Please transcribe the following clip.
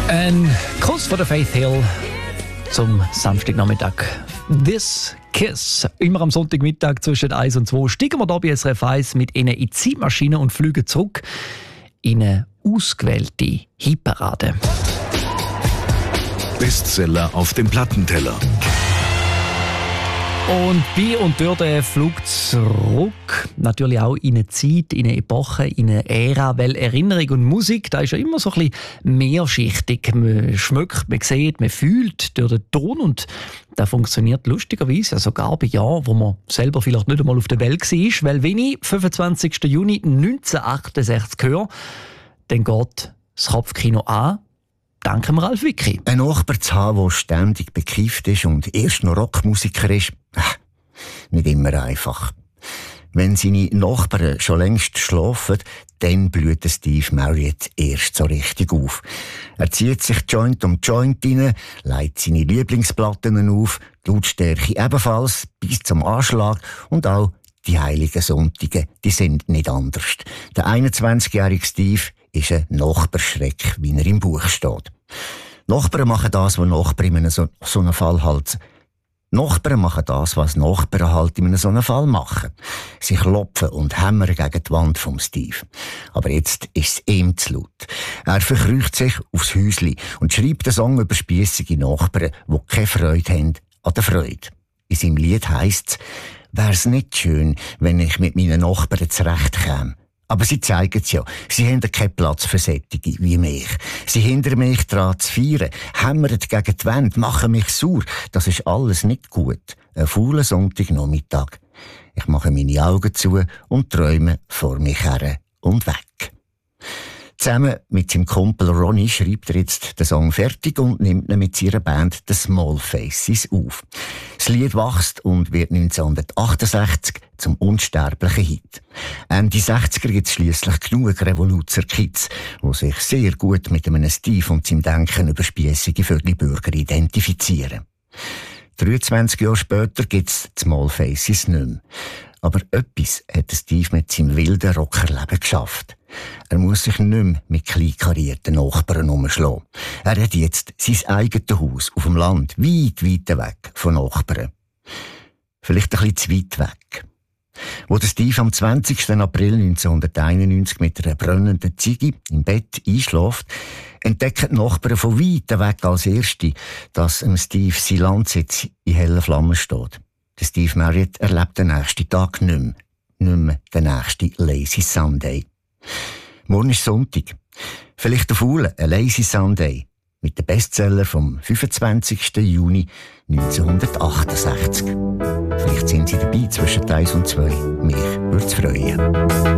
Ein Kuss von der Faith Hill zum Samstagnachmittag. This Kiss. Immer am Sonntagmittag zwischen 1 und 2 steigen wir hier bei SRF 1 mit Ihnen in die Zeitmaschine und fliegen zurück in eine ausgewählte Hitparade. Bestseller auf dem Plattenteller. Und bei und durch den Flug zurück natürlich auch in eine Zeit, in eine Epoche, in eine Ära, weil Erinnerung und Musik, da ist ja immer so ein bisschen mehrschichtig. Man schmeckt, man sieht, man fühlt durch den Ton und das funktioniert lustigerweise ja sogar bei Jahren, wo man selber vielleicht nicht einmal auf der Welt war, weil wenn ich 25. Juni 1968 höre, dann geht das Kopfkino an. Danke mir, Ralf Wicki. Ein Nachbar zu haben, der ständig bekifft ist und erst noch Rockmusiker ist, nicht immer einfach. Wenn seine Nachbarn schon längst schlafen, dann blüht Steve Marriott erst so richtig auf. Er zieht sich Joint um Joint rein, legt seine Lieblingsplatten auf, die Lautstärke ebenfalls bis zum Anschlag und auch die heiligen Sonntage, die sind nicht anders. Der 21-jährige Steve ist ein Nachbarschreck, wie er im Buch steht. Nachbarn machen das, was Nachbarn in so einem Fall halt. Nachbarn machen das, was Nachbarn halt in so einem Fall machen. Sie klopfen und hämmern gegen die Wand vom Steve. Aber jetzt ist es ihm zu laut. Er verkrücht sich aufs Häusli und schreibt einen Song über spiessige Nachbarn, die keine Freude haben an der Freude. In seinem Lied heisst es, wär's nicht schön, wenn ich mit meinen Nachbarn zurechtkäme. Aber sie zeigen es ja. Sie haben keinen Platz für Sättige wie mich. Sie hindern mich daran zu feiern, hämmern gegen die Wände, machen mich sauer. Das ist alles nicht gut. Ein fauler Sonntagnachmittag. Ich mache meine Augen zu und träume vor mich her und weg. Zusammen mit seinem Kumpel Ronnie schreibt er jetzt den Song fertig und nimmt ihn mit seiner Band The Small Faces auf. Das Lied wächst und wird 1968 zum unsterblichen Hit. Ende 60er gibt es schliesslich genug Revoluzer-Kids, die sich sehr gut mit einem Steve und seinem Denken über spiessige Viertelbürger identifizieren. 23 Jahre später gibt es die Small Faces nicht mehr. Aber etwas hat Steve mit seinem wilden Rockerleben geschafft. Er muss sich nicht mehr mit kleinkarierten Nachbarn umschlagen. Er hat jetzt sein eigenes Haus auf dem Land, weit, weit weg von Nachbarn. Vielleicht ein bisschen zu weit weg. Wo der Steve am 20. April 1991 mit einer brennenden Ziege im Bett einschläft, entdecken die Nachbarn von weit weg als Erste, dass Steve sein Landsitz in hellen Flammen steht. Der Steve Marriott erlebt den nächsten Tag nicht mehr den nächsten Lazy Sunday. Morgen ist Sonntag. Vielleicht der Faule, ein Lazy Sunday. Mit dem Bestseller vom 25. Juni 1968. Vielleicht sind Sie dabei zwischen 1 und 2. Mich würde es freuen.